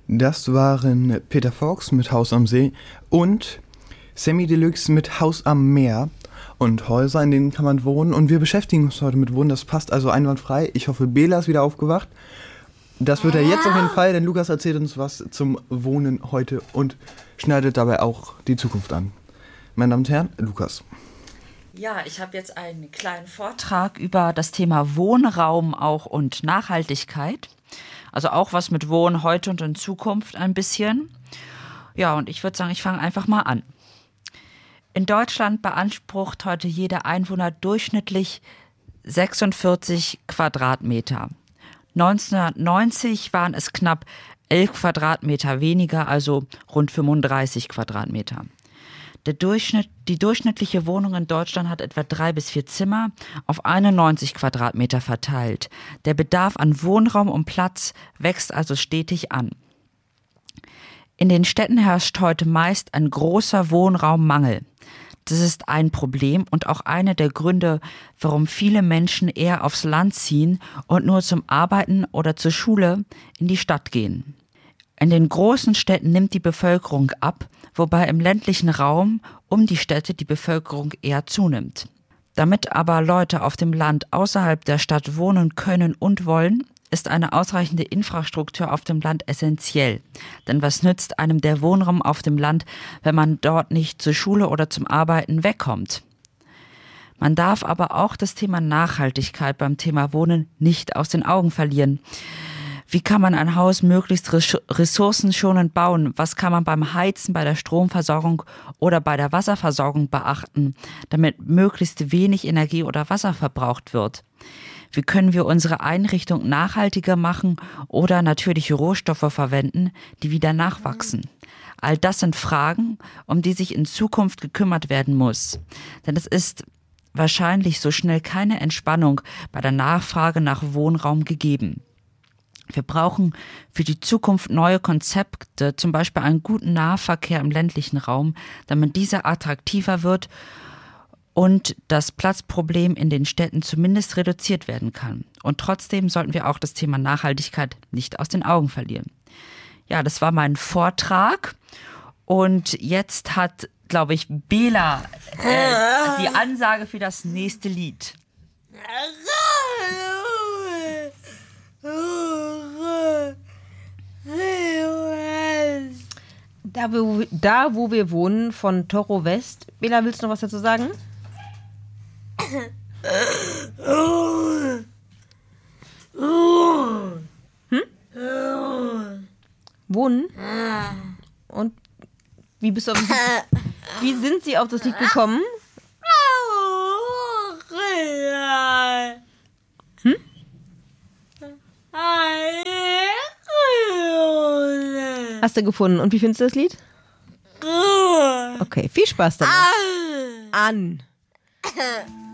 Das waren Peter Fox mit Haus am See und Samy Deluxe mit Haus am Meer. Und Häuser, in denen kann man wohnen. Und wir beschäftigen uns heute mit Wohnen. Das passt also einwandfrei. Ich hoffe, Bela ist wieder aufgewacht. Das wird er jetzt auf jeden Fall, denn Lukas erzählt uns was zum Wohnen heute und schneidet dabei auch die Zukunft an. Meine Damen und Herren, Lukas. Ja, ich habe jetzt einen kleinen Vortrag über das Thema Wohnraum auch und Nachhaltigkeit. Also auch was mit Wohnen heute und in Zukunft ein bisschen. Ja, und ich würde sagen, ich fange einfach mal an. In Deutschland beansprucht heute jeder Einwohner durchschnittlich 46 Quadratmeter. 1990 waren es knapp 11 Quadratmeter weniger, also rund 35 Quadratmeter. Die durchschnittliche Wohnung in Deutschland hat etwa 3 bis 4 Zimmer auf 91 Quadratmeter verteilt. Der Bedarf an Wohnraum und Platz wächst also stetig an. In den Städten herrscht heute meist ein großer Wohnraummangel. Das ist ein Problem und auch einer der Gründe, warum viele Menschen eher aufs Land ziehen und nur zum Arbeiten oder zur Schule in die Stadt gehen. In den großen Städten nimmt die Bevölkerung ab, wobei im ländlichen Raum um die Städte die Bevölkerung eher zunimmt. Damit aber Leute auf dem Land außerhalb der Stadt wohnen können und wollen, ist eine ausreichende Infrastruktur auf dem Land essentiell. Denn was nützt einem der Wohnraum auf dem Land, wenn man dort nicht zur Schule oder zum Arbeiten wegkommt? Man darf aber auch das Thema Nachhaltigkeit beim Thema Wohnen nicht aus den Augen verlieren. Wie kann man ein Haus möglichst ressourcenschonend bauen? Was kann man beim Heizen, bei der Stromversorgung oder bei der Wasserversorgung beachten, damit möglichst wenig Energie oder Wasser verbraucht wird? Wie können wir unsere Einrichtung nachhaltiger machen oder natürliche Rohstoffe verwenden, die wieder nachwachsen? All das sind Fragen, um die sich in Zukunft gekümmert werden muss. Denn es ist wahrscheinlich so schnell keine Entspannung bei der Nachfrage nach Wohnraum gegeben. Wir brauchen für die Zukunft neue Konzepte, zum Beispiel einen guten Nahverkehr im ländlichen Raum, damit dieser attraktiver wird und das Platzproblem in den Städten zumindest reduziert werden kann. Und trotzdem sollten wir auch das Thema Nachhaltigkeit nicht aus den Augen verlieren. Ja, das war mein Vortrag. Und jetzt hat, glaube ich, Bela die Ansage für das nächste Lied. Da, wo wir wohnen, von Toro West. Bela, willst du noch was dazu sagen? Wohnen? Und wie sind Sie auf das Lied gekommen? Hast du gefunden. Und wie findest du das Lied? Okay, viel Spaß damit. An.